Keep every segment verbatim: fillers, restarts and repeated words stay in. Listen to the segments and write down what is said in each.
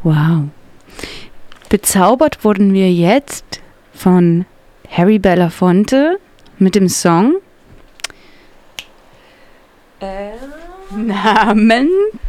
Wow. Bezaubert wurden wir jetzt von Harry Belafonte mit dem Song äh. namens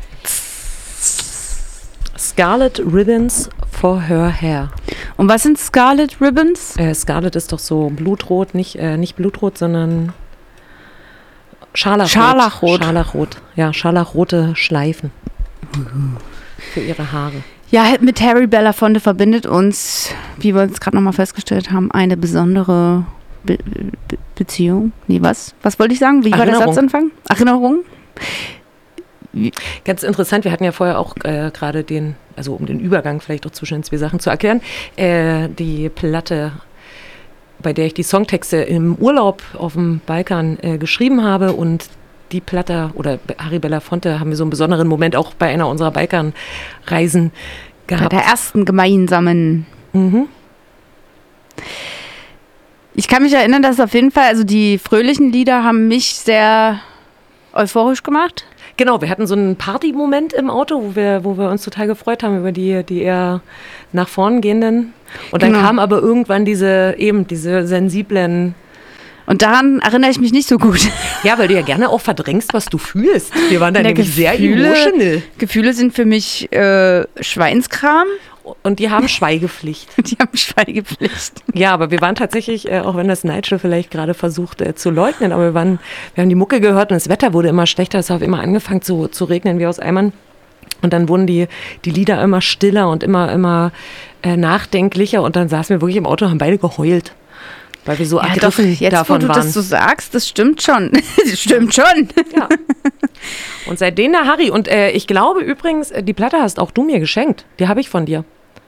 Scarlet Ribbons for Her Hair. Und was sind Scarlet Ribbons? Äh, Scarlet ist doch so blutrot, nicht, äh, nicht blutrot, sondern Scharlachrot. Scharlachrot. Scharlachrot. Ja, scharlachrote Schleifen mhm. für ihre Haare. Ja, mit Harry Belafonte verbindet uns, wie wir uns gerade nochmal festgestellt haben, eine besondere Be- Be- Beziehung. Nee, was? Was wollte ich sagen? Wie war der Satzanfang? Erinnerung? Wie? Ganz interessant, wir hatten ja vorher auch äh, gerade den, also um den Übergang vielleicht auch zwischen den zwei Sachen zu erklären, äh, die Platte, bei der ich die Songtexte im Urlaub auf dem Balkan äh, geschrieben habe, und die Platte oder Harry Belafonte haben wir so einen besonderen Moment auch bei einer unserer Balkanreisen gehabt. Bei der ersten gemeinsamen. Mhm. Ich kann mich erinnern, dass auf jeden Fall, also die fröhlichen Lieder haben mich sehr euphorisch gemacht. Genau, wir hatten so einen Party-Moment im Auto, wo wir, wo wir uns total gefreut haben über die, die eher nach vorn gehenden. Und dann genau. kam aber irgendwann diese, eben diese sensiblen. Und daran erinnere ich mich nicht so gut. Ja, weil du ja gerne auch verdrängst, was du fühlst. Wir waren dann ja, nämlich Gefühle, sehr emotional. Gefühle sind für mich äh, Schweinskram. Und die haben Schweigepflicht. Die haben Schweigepflicht. Ja, aber wir waren tatsächlich, äh, auch wenn das Nigel vielleicht gerade versucht äh, zu leugnen, aber wir waren, wir haben die Mucke gehört und das Wetter wurde immer schlechter. Es hat immer angefangen zu, zu regnen wie aus Eimern. Und dann wurden die, die Lieder immer stiller und immer, immer äh, nachdenklicher. Und dann saßen wir wirklich im Auto und haben beide geheult. Weil wir so ja, ergriffen doch, jetzt, davon wo du waren. das so sagst, das stimmt schon. Das stimmt schon. Ja. Und seitdem der Harry. Und äh, ich glaube übrigens, die Platte hast auch du mir geschenkt. Die habe ich von dir.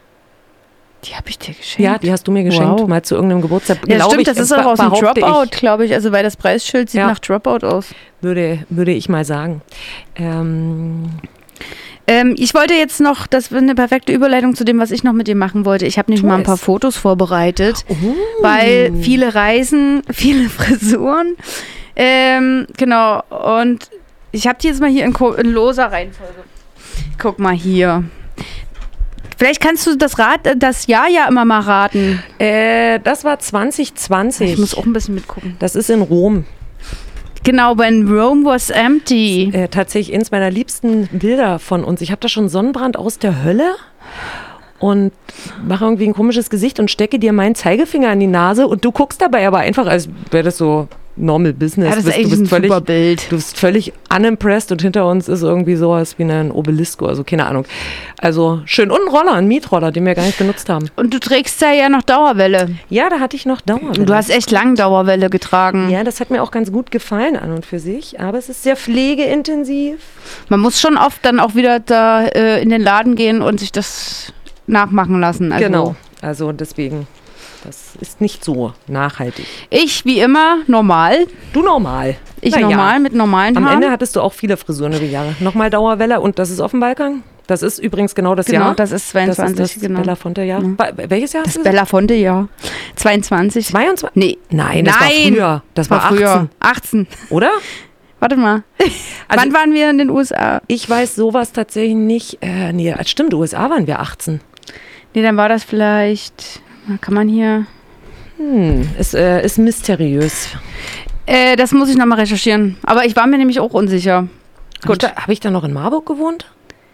Die habe ich dir geschenkt? Ja, die hast du mir geschenkt, wow. mal zu irgendeinem Geburtstag. Ja, glaube stimmt, ich, das ist auch aus dem Dropout, glaube ich. Also, weil das Preisschild sieht ja. nach Dropout aus. Würde, würde ich mal sagen. Ähm... Ähm, ich wollte jetzt noch, das ist eine perfekte Überleitung zu dem, was ich noch mit dir machen wollte. Ich habe nämlich mal ein paar Fotos vorbereitet, oh. weil viele Reisen, viele Frisuren. Ähm, genau, und ich habe die jetzt mal hier in, in loser Reihenfolge. Guck mal hier. Vielleicht kannst du das, Rat, das Jahr ja immer mal raten. Äh, das war zwanzig zwanzig. Ich muss auch ein bisschen mitgucken. Das ist in Rom. Genau, when Rome was empty. Äh, tatsächlich eins meiner liebsten Bilder von uns. Ich habe da schon Sonnenbrand aus der Hölle und mache irgendwie ein komisches Gesicht und stecke dir meinen Zeigefinger in die Nase und du guckst dabei aber einfach, als wäre das so normal business. Ja, das ist du bist, echt du bist ein völlig, super Bild. Du bist völlig unimpressed und hinter uns ist irgendwie sowas wie ein Obelisk, also keine Ahnung. Also schön. Und ein Roller, ein Mietroller, den wir gar nicht benutzt haben. Und du trägst da ja noch Dauerwelle. Ja, da hatte ich noch Dauerwelle. Du hast echt lang Dauerwelle getragen. Ja, das hat mir auch ganz gut gefallen an und für sich, aber es ist sehr pflegeintensiv. Man muss schon oft dann auch wieder da äh, in den Laden gehen und sich das nachmachen lassen. Also genau, also deswegen... Das ist nicht so nachhaltig. Ich, wie immer, normal. Du normal. Ich Na normal, ja. mit normalen Haaren. Am Ende hattest du auch viele Frisuren über die Jahre. Nochmal Dauerwelle und das ist auf dem Balkan? Das ist übrigens genau das genau, Jahr. Genau, das ist zweiundzwanzig. Das ist das genau. Belafonte-Jahr. Mhm. Welches Jahr das ist das? Belafonte-Jahr. zweiundzwanzig. zweiundzwanzig? Nee. Nein, das Nein. war früher. Das war, war früher. achtzehn. achtzehn. Oder? Warte mal. Also wann waren wir in den U S A? Ich weiß sowas tatsächlich nicht. Äh, nee, stimmt, U S A waren wir achtzehn. Nee, dann war das vielleicht, kann man hier... Hm, ist, äh, ist mysteriös. Äh, das muss ich nochmal recherchieren. Aber ich war mir nämlich auch unsicher. Gut. Habe ich, da, hab ich da noch in Marburg gewohnt?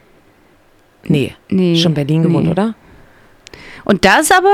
Nee, nee schon Berlin gewohnt, nee. oder? Und das aber,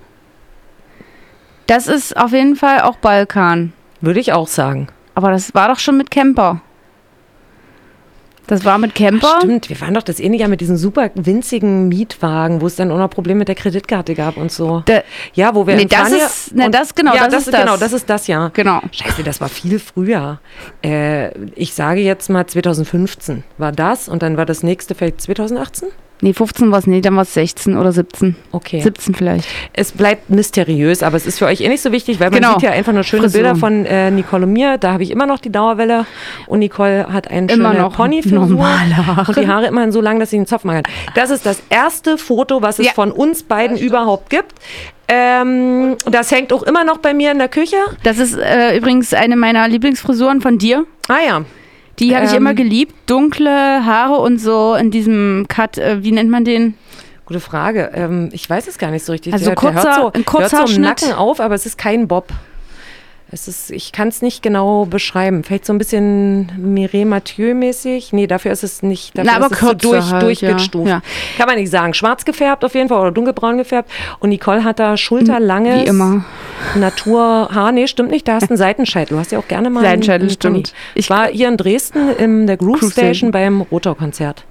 das ist auf jeden Fall auch Balkan. Würde ich auch sagen. Aber das war doch schon mit Camper. Das war mit Camper? Ach, stimmt, wir waren doch das ähnliche mit diesen super winzigen Mietwagen, wo es dann auch noch Probleme mit der Kreditkarte gab und so. De, ja, wo wir nee, in das Spanier ist, nee, das genau, ja, das, das ist das. Genau, das ist das, ja. Genau. Scheiße, das war viel früher. Äh, ich sage jetzt mal zwanzig fünfzehn war das und dann war das nächste vielleicht zwanzig achtzehn? Nee, fünfzehn war es nicht, dann war es sechzehn oder siebzehn. Okay. siebzehn vielleicht. Es bleibt mysteriös, aber es ist für euch eh nicht so wichtig, weil man genau. sieht ja einfach nur schöne Frisur. Bilder von äh, Nicole und mir. Da habe ich immer noch die Dauerwelle und Nicole hat eine immer schöne noch Ponyfrisur. Normale Haare. Und die Haare immerhin so lang, dass sie einen Zopf machen kann. Das ist das erste Foto, was es ja. von uns beiden überhaupt gibt. Ähm, das hängt auch immer noch bei mir in der Küche. Das ist äh, übrigens eine meiner Lieblingsfrisuren von dir. Ah ja. Die habe ich ähm, immer geliebt. Dunkle Haare und so in diesem Cut, äh, wie nennt man den? Gute Frage. Ähm, ich weiß es gar nicht so richtig. Also der, kurzer, der hört so, ein kurzer hört so im Schnitt. Nacken auf, aber es ist kein Bob. Es ist, ich kann es nicht genau beschreiben. Vielleicht so ein bisschen Mireille Mathieu-mäßig. Nee, dafür ist es nicht. Dafür Na, aber ist es so kürzer durch, halt, durchgestuft. ja. Ja. Kann man nicht sagen. Schwarz gefärbt auf jeden Fall oder dunkelbraun gefärbt. Und Nicole hat da schulterlanges Wie immer. Naturhaar. Nee, stimmt nicht. Da hast du einen Seitenscheitel. Du hast ja auch gerne mal Seitenscheitel, einen, einen stimmt. Ich war hier in Dresden in der Groove, Groove Station Station. beim Rotor-Konzert.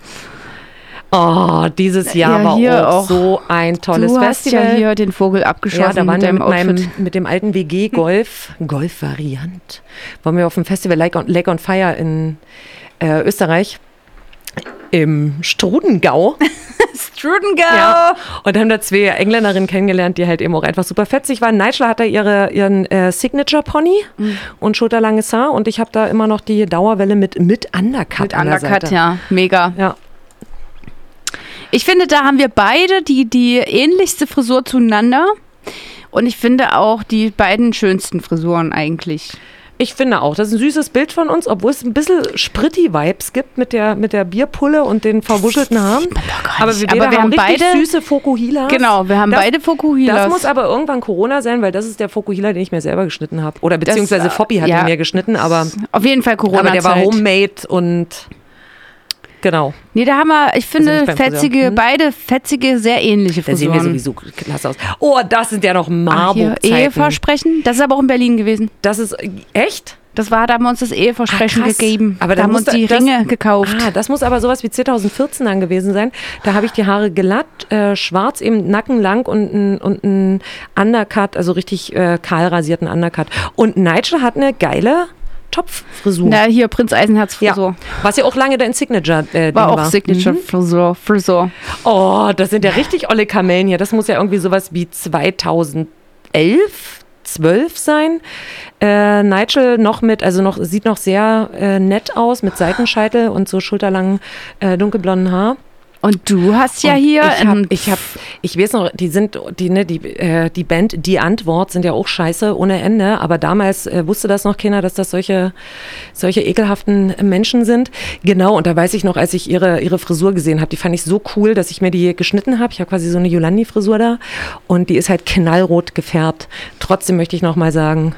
Oh, dieses Jahr Ja, war hier auch, auch. so ein tolles Du hast Festival. ja hier den Vogel abgeschossen Ja, da waren mit wir deinem mit, Outfit. meinem, mit dem alten W G Golf, Golf-Variant, waren wir auf dem Festival Lake on, Lake on Fire in äh, Österreich, im Strudengau. Strudengau! Ja. Und haben da zwei Engländerinnen kennengelernt, die halt eben auch einfach super fetzig waren. Nigel hat da ihre, ihren äh, Signature-Pony Mhm. und schulterlanges Haar und ich habe da immer noch die Dauerwelle mit, mit Undercut Mit an der Undercut, Seite. ja. Mega. Ja. Ich finde, da haben wir beide die, die ähnlichste Frisur zueinander. Und ich finde auch die beiden schönsten Frisuren eigentlich. Ich finde auch, das ist ein süßes Bild von uns, obwohl es ein bisschen Spritti-Vibes gibt mit der, mit der Bierpulle und den verwuschelten Haaren. Aber wir, Aber wir haben haben richtig beide- süße Fokuhilas. Genau, wir haben das, beide Fokuhilas. Das muss aber irgendwann Corona sein, weil das ist der Fokuhila, den ich mir selber geschnitten habe. Oder beziehungsweise Das, äh, Foppi hat ja. ihn mir geschnitten, aber, Auf jeden Fall Corona-Zeit. aber der war homemade und genau. Nee, da haben wir, ich finde, nicht beim Friseur. fetzige, Hm? beide fetzige, sehr ähnliche Da sehen wir Frisuren. sowieso klasse aus. Oh, das sind ja noch Ah, hier, Marburg-Zeiten. Eheversprechen. Das ist aber auch in Berlin gewesen. Das ist, echt? Das war, da haben wir uns das Eheversprechen Ah, krass. gegeben. Aber da dann haben wir muss uns die da- das- Ringe gekauft. Ah, das muss aber sowas wie zwanzig vierzehn dann gewesen sein. Da habe ich die Haare glatt, äh, schwarz, eben nackenlang und ein, und ein Undercut, also richtig äh, kahl rasierten Undercut. Und Nigel hat eine geile Topffrisur. Na, hier Prinz Eisenherz Ja, Frisur. was ja auch lange dein Signature-Ding War war. auch Signature Mhm. Frisur. Frisur. Oh, das sind ja richtig olle Kamellen hier. Das muss ja irgendwie sowas wie zweitausendelf, zwölf sein. Äh, Nigel noch mit, also noch sieht noch sehr äh, nett aus mit Seitenscheitel und so schulterlangen äh, dunkelblonden Haar. Und du hast ja Und hier. Ich habe, ähm, ich, hab, ich weiß noch, die sind, die, ne, die, äh, die Band Die Antwort sind ja auch scheiße ohne Ende, aber damals äh, wusste das noch keiner, dass das solche, solche ekelhaften Menschen sind. Genau, und da weiß ich noch, als ich ihre, ihre Frisur gesehen habe, die fand ich so cool, dass ich mir die geschnitten habe. Ich habe quasi so eine Yolandi-Frisur da und die ist halt knallrot gefärbt. Trotzdem möchte ich noch mal sagen,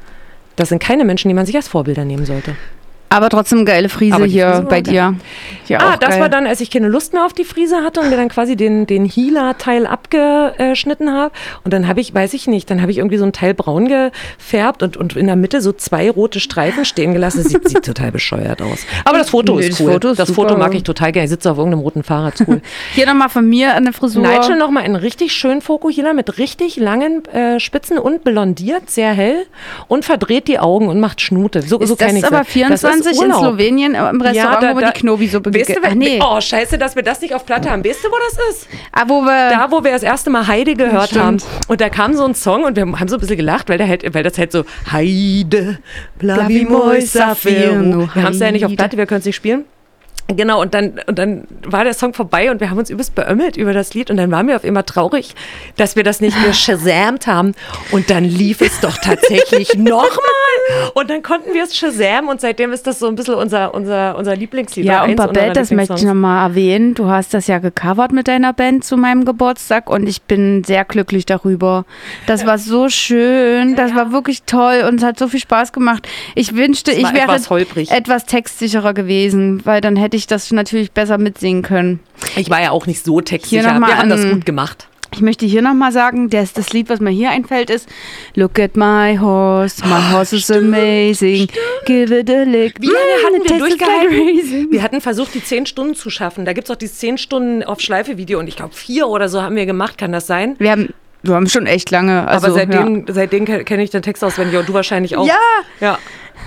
das sind keine Menschen, die man sich als Vorbilder nehmen sollte. aber trotzdem geile Frise Aber die hier Frise war bei geil. dir. Hier Ah, auch das geil. war dann, als ich keine Lust mehr auf die Frise hatte und mir dann quasi den, den Healer-Teil abgeschnitten habe. Und dann habe ich, weiß ich nicht, dann habe ich irgendwie so ein Teil braun gefärbt und, und in der Mitte so zwei rote Streifen stehen gelassen. Das sieht, sieht total bescheuert aus. Aber das Foto Nee, ist das cool. Foto ist das Foto super. mag ich total gerne. Ich sitze auf irgendeinem roten Fahrrad, ist cool. Hier nochmal von mir eine Frisur. Nigel nochmal einen richtig schönen Fokuhila mit richtig langen äh, Spitzen und blondiert, sehr hell und verdreht die Augen und macht Schnute. So, ist so kann das ich aber sagen. vierundzwanzig Das ist in Urlaub. Slowenien äh, im Restaurant, da- wo wir da- die Knobi-Suppe Weißt du, gegessen haben? wer- Oh, scheiße, dass wir das nicht auf Platte haben. Weißt du, wo das ist? Ah, wo wir, Da, wo wir das erste Mal Heide gehört Stimmt. haben. Und da kam so ein Song und wir haben so ein bisschen gelacht, weil, der halt, weil das halt so Heide, blavi moi safiro. Wir haben es ja nicht auf Platte, wir können es nicht spielen. Genau, und dann, und dann war der Song vorbei und wir haben uns übelst beömmelt über das Lied und dann waren wir auf immer traurig, dass wir das nicht geshazamt haben und dann lief es doch tatsächlich nochmal und dann konnten wir es shazamen und seitdem ist das so ein bisschen unser, unser, unser Lieblingslied. ja, oder und eins unserer Babette, das möchte ich Lieblingssongs. nochmal erwähnen. Du hast das ja gecovert mit deiner Band zu meinem Geburtstag und ich bin sehr glücklich darüber. Das war so schön, das war wirklich toll und es hat so viel Spaß gemacht. Ich wünschte, Es ich war wäre etwas holprig. etwas textsicherer gewesen, weil dann hätte ich das natürlich besser mitsingen können. Ich war ja auch nicht so textsicher, Hier noch mal wir haben das an- gut gemacht. Ich möchte hier nochmal sagen, das, das Lied, was mir hier einfällt, ist Look at my horse, my horse is amazing, give it a lick. Wie lange Mm, hatten it wir tastes durchgehalten? like raisin. Wir hatten versucht, die zehn Stunden zu schaffen. Da gibt es auch dieses zehn Stunden auf Schleife-Video und ich glaube vier oder so haben wir gemacht, kann das sein? Wir haben, wir haben schon echt lange. Also, Aber seitdem, seitdem ke- kenne ich den Text auswendig und du wahrscheinlich auch. Ja. Ja.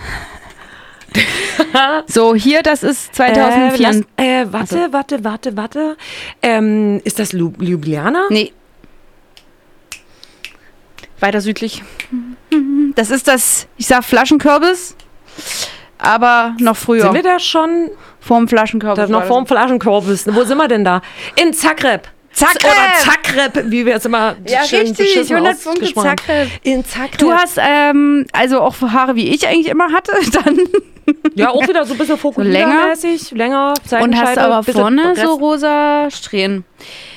ja. So, hier, das ist Äh, zweitausendvier. lass, äh, warte, warte, warte, warte. Ähm, ist das Lu- Ljubljana? Nee. Weiter südlich. Das ist das, ich sag Flaschenkürbis, aber noch früher. Sind wir da schon? Vorm Flaschenkürbis. Da noch war das. vorm Flaschenkürbis. Wo sind wir denn da? In Zagreb. Zagreb! Oder Zagreb, wie wir es immer Ja, schön richtig, beschissen hundert Punkte ausgesprochen haben. Zagreb. In Zagreb. Du hast ähm, also auch Haare, wie ich eigentlich immer hatte, dann Ja, auch wieder so ein bisschen länger. Fokuhila-mäßig, länger, und hast Seitenscheitel, aber bisschen vorne Rest- so rosa Strähnen.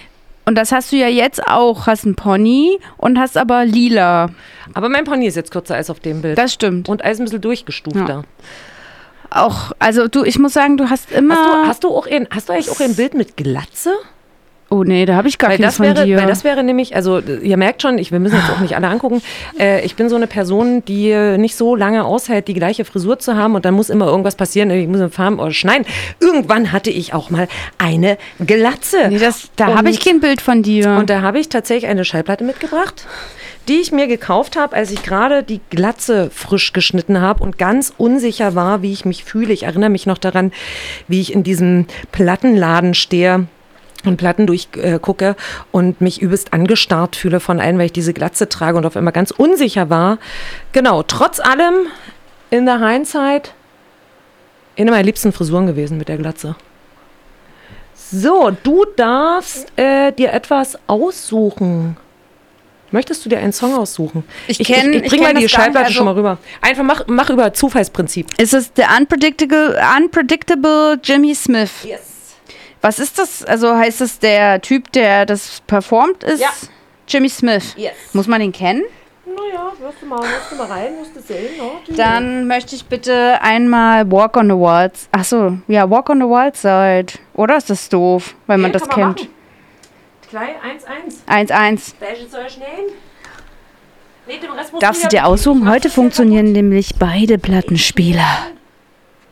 Und das hast du ja jetzt auch. Hast einen Pony und hast aber lila. Aber mein Pony ist jetzt kürzer als auf dem Bild. Das stimmt. Und alles ein bisschen durchgestufter. Ja. Auch, also du, ich muss sagen, du hast immer... Hast du, hast du, auch ein, hast du eigentlich auch ein Bild mit Glatze? Oh nee, da habe ich gar weil keins das wäre, von dir. Weil das wäre nämlich, also ihr merkt schon, ich, wir müssen jetzt auch nicht alle angucken, äh, ich bin so eine Person, die nicht so lange aushält, die gleiche Frisur zu haben und dann muss immer irgendwas passieren, ich muss im Farben oder schneiden. Irgendwann hatte ich auch mal eine Glatze. Nee, das, da habe ich kein Bild von dir. Und da habe ich tatsächlich eine Schallplatte mitgebracht, die ich mir gekauft habe, als ich gerade die Glatze frisch geschnitten habe und ganz unsicher war, wie ich mich fühle. Ich erinnere mich noch daran, wie ich in diesem Plattenladen stehe und Platten durchgucke äh, und mich übelst angestarrt fühle von allen, weil ich diese Glatze trage und auf einmal ganz unsicher war. Genau, trotz allem in der Hindsight eine meiner liebsten Frisuren gewesen mit der Glatze. So, du darfst äh, dir etwas aussuchen. Möchtest du dir einen Song aussuchen? Ich, ich, kenn, ich, ich ich bring mal kenn die das gar nicht, Schallplatte also schon mal rüber. Einfach mach, mach über Zufallsprinzip. Ist es der Unpredictable, Unpredictable Jimmy Smith? Yes. Was ist das? Also heißt es der Typ, der das performt ist? Ja. Jimmy Smith. Yes. Muss man ihn kennen? Naja, wirst du mal, wirst du mal rein, musst du sehen. Ne? Dann möchte ich bitte einmal Walk on the Wild. Achso, ja, Walk on the Wild Side. Oder ist das doof, weil man Ja, das kann man kennt? machen. Klein, eins eins. eins eins. Welche soll ich nehmen? Nee, den Rest musst Darfst du ja dir bedienen. aussuchen? Ich mach Heute das ja funktionieren kaputt. nämlich beide Plattenspieler.